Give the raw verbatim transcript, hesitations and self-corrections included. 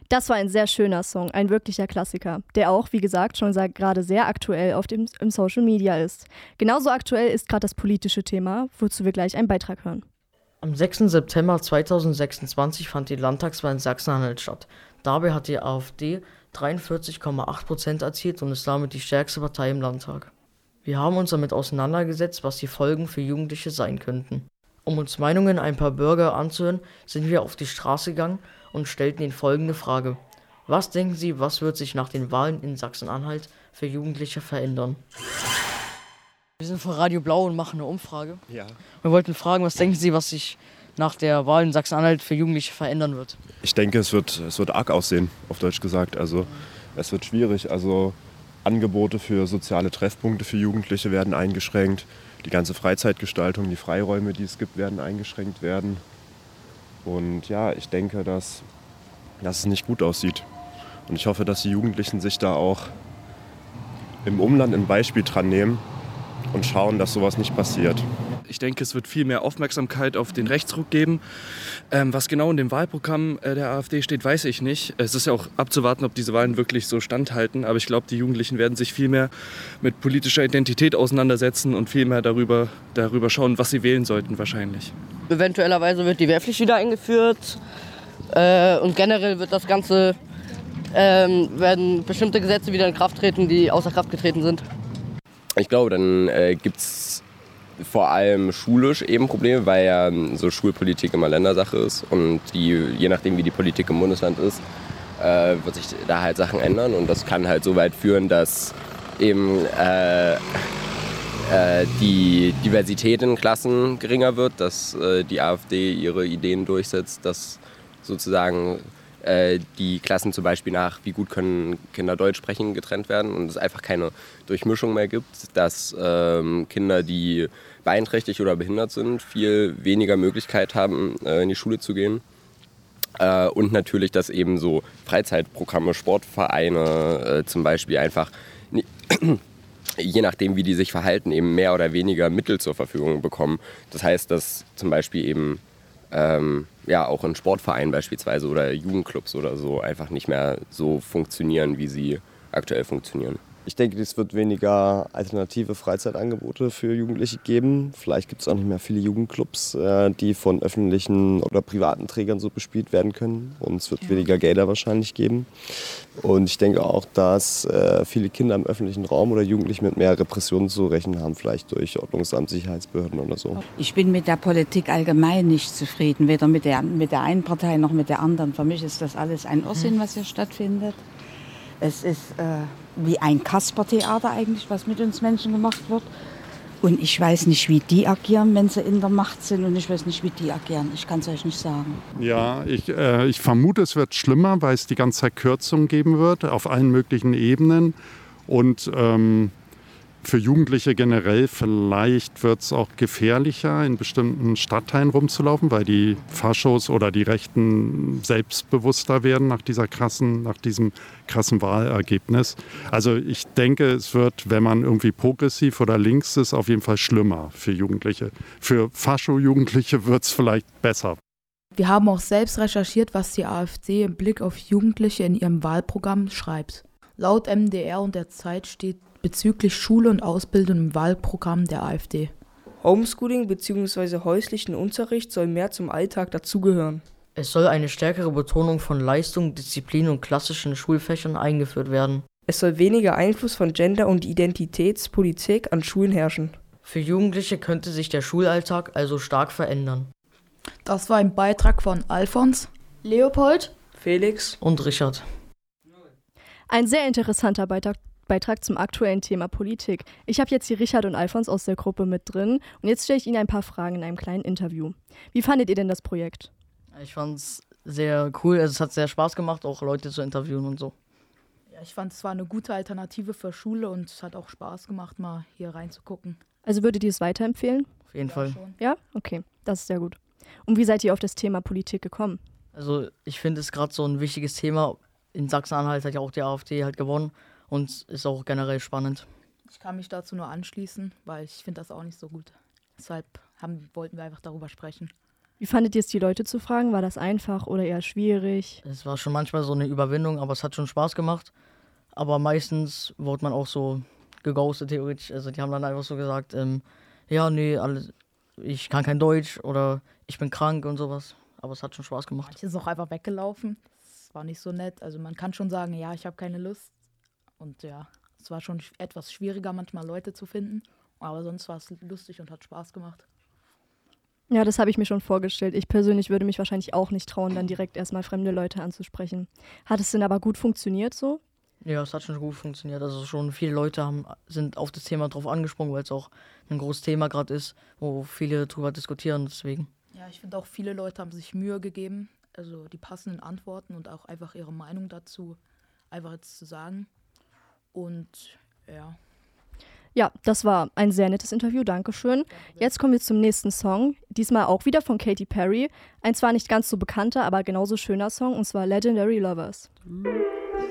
Das war ein sehr schöner Song, ein wirklicher Klassiker, der auch, wie gesagt, schon gerade sehr aktuell auf dem im Social Media ist. Genauso aktuell ist gerade das politische Thema, wozu wir gleich einen Beitrag hören. Am sechsten September zweitausendsechsundzwanzig fand die Landtagswahl in Sachsen-Anhalt statt. Dabei hat die AfD dreiundvierzig Komma acht Prozent erzielt und ist damit die stärkste Partei im Landtag. Wir haben uns damit auseinandergesetzt, was die Folgen für Jugendliche sein könnten. Um uns Meinungen ein paar Bürger anzuhören, sind wir auf die Straße gegangen und stellten ihnen folgende Frage. Was denken Sie, was wird sich nach den Wahlen in Sachsen-Anhalt für Jugendliche verändern? Wir sind von Radio Blau und machen eine Umfrage. Ja. Wir wollten fragen, was denken Sie, was sich nach der Wahl in Sachsen-Anhalt für Jugendliche verändern wird? Ich denke, es wird, es wird arg aussehen, auf Deutsch gesagt. Also es wird schwierig. Also Angebote für soziale Treffpunkte für Jugendliche werden eingeschränkt. Die ganze Freizeitgestaltung, die Freiräume, die es gibt, werden eingeschränkt werden. Und ja, ich denke, dass, dass es nicht gut aussieht. Und ich hoffe, dass die Jugendlichen sich da auch im Umland ein Beispiel dran nehmen und schauen, dass sowas nicht passiert. Ich denke, es wird viel mehr Aufmerksamkeit auf den Rechtsruck geben. Ähm, was genau in dem Wahlprogramm äh, der AfD steht, weiß ich nicht. Es ist ja auch abzuwarten, ob diese Wahlen wirklich so standhalten. Aber ich glaube, die Jugendlichen werden sich viel mehr mit politischer Identität auseinandersetzen und viel mehr darüber, darüber schauen, was sie wählen sollten wahrscheinlich. Eventuellerweise wird die Wehrpflicht wieder eingeführt. Äh, und generell wird das Ganze, ähm, werden bestimmte Gesetze wieder in Kraft treten, die außer Kraft getreten sind. Ich glaube, dann äh, gibt es vor allem schulisch eben Probleme, weil ja so Schulpolitik immer Ländersache ist und die, je nachdem wie die Politik im Bundesland ist, äh, wird sich da halt Sachen ändern und das kann halt so weit führen, dass eben äh, äh, die Diversität in Klassen geringer wird, dass äh, die AfD ihre Ideen durchsetzt, dass sozusagen äh, die Klassen zum Beispiel nach, wie gut können Kinder Deutsch sprechen, getrennt werden und es einfach keine Durchmischung mehr gibt, dass ähm, Kinder, die beeinträchtigt oder behindert sind, viel weniger Möglichkeit haben, äh, in die Schule zu gehen. Äh, und natürlich, dass eben so Freizeitprogramme, Sportvereine äh, zum Beispiel einfach, je nachdem wie die sich verhalten, eben mehr oder weniger Mittel zur Verfügung bekommen. Das heißt, dass zum Beispiel eben ähm, ja, auch in Sportvereinen beispielsweise oder Jugendclubs oder so einfach nicht mehr so funktionieren, wie sie aktuell funktionieren. Ich denke, es wird weniger alternative Freizeitangebote für Jugendliche geben. Vielleicht gibt es auch nicht mehr viele Jugendclubs, die von öffentlichen oder privaten Trägern so bespielt werden können. Und es wird ja. weniger Gelder wahrscheinlich geben. Und ich denke auch, dass viele Kinder im öffentlichen Raum oder Jugendliche mit mehr Repressionen zu rechnen haben, vielleicht durch Ordnungsamt, Sicherheitsbehörden oder so. Ich bin mit der Politik allgemein nicht zufrieden, weder mit der, mit der einen Partei noch mit der anderen. Für mich ist das alles ein Irrsinn, was hier stattfindet. Es ist äh, wie ein Kaspertheater eigentlich, was mit uns Menschen gemacht wird. Und ich weiß nicht, wie die agieren, wenn sie in der Macht sind. Und ich weiß nicht, wie die agieren. Ich kann es euch nicht sagen. Ja, ich, äh, ich vermute, es wird schlimmer, weil es die ganze Zeit Kürzungen geben wird auf allen möglichen Ebenen. Und ähm, für Jugendliche generell vielleicht wird es auch gefährlicher, in bestimmten Stadtteilen rumzulaufen, weil die Faschos oder die Rechten selbstbewusster werden nach dieser krassen, nach diesem krassen Wahlergebnis. Also ich denke, es wird, wenn man irgendwie progressiv oder links ist, auf jeden Fall schlimmer für Jugendliche. Für Fascho-Jugendliche wird es vielleicht besser. Wir haben auch selbst recherchiert, was die AfD im Blick auf Jugendliche in ihrem Wahlprogramm schreibt. Laut M D R und der Zeit steht bezüglich Schule und Ausbildung im Wahlprogramm der AfD. Homeschooling bzw. häuslichen Unterricht soll mehr zum Alltag dazugehören. Es soll eine stärkere Betonung von Leistung, Disziplin und klassischen Schulfächern eingeführt werden. Es soll weniger Einfluss von Gender- und Identitätspolitik an Schulen herrschen. Für Jugendliche könnte sich der Schulalltag also stark verändern. Das war ein Beitrag von Alfons, Leopold, Felix und Richard. Ein sehr interessanter Beitrag. Beitrag zum aktuellen Thema Politik. Ich habe jetzt hier Richard und Alfons aus der Gruppe mit drin und jetzt stelle ich Ihnen ein paar Fragen in einem kleinen Interview. Wie fandet ihr denn das Projekt? Ich fand es sehr cool, also es hat sehr Spaß gemacht, auch Leute zu interviewen und so. Ja, ich fand es war eine gute Alternative für Schule und es hat auch Spaß gemacht, mal hier reinzugucken. Also würdet ihr es weiterempfehlen? Auf jeden ja, Fall. Schon. Ja? Okay, das ist sehr gut. Und wie seid ihr auf das Thema Politik gekommen? Also ich finde es gerade so ein wichtiges Thema. In Sachsen-Anhalt hat ja auch die AfD halt gewonnen. Und ist auch generell spannend. Ich kann mich dazu nur anschließen, weil ich finde das auch nicht so gut. Deshalb haben, wollten wir einfach darüber sprechen. Wie fandet ihr es, die Leute zu fragen? War das einfach oder eher schwierig? Es war schon manchmal so eine Überwindung, aber es hat schon Spaß gemacht. Aber meistens wurde man auch so geghostet, theoretisch. Also die haben dann einfach so gesagt, ähm, ja, nee, alles, ich kann kein Deutsch oder ich bin krank und sowas. Aber es hat schon Spaß gemacht. Manche sind auch einfach weggelaufen. Das war nicht so nett. Also man kann schon sagen, ja, ich habe keine Lust. Und ja, es war schon etwas schwieriger, manchmal Leute zu finden. Aber sonst war es lustig und hat Spaß gemacht. Ja, das habe ich mir schon vorgestellt. Ich persönlich würde mich wahrscheinlich auch nicht trauen, dann direkt erstmal fremde Leute anzusprechen. Hat es denn aber gut funktioniert so? Ja, es hat schon gut funktioniert. Also schon viele Leute haben, sind auf das Thema drauf angesprungen, weil es auch ein großes Thema gerade ist, wo viele drüber diskutieren, deswegen. Ja, ich finde auch, viele Leute haben sich Mühe gegeben, also die passenden Antworten und auch einfach ihre Meinung dazu einfach jetzt zu sagen. Und ja. Ja, das war ein sehr nettes Interview, Dankeschön. Jetzt kommen wir zum nächsten Song, diesmal auch wieder von Katy Perry. Ein zwar nicht ganz so bekannter, aber genauso schöner Song, und zwar Legendary Lovers. Mm.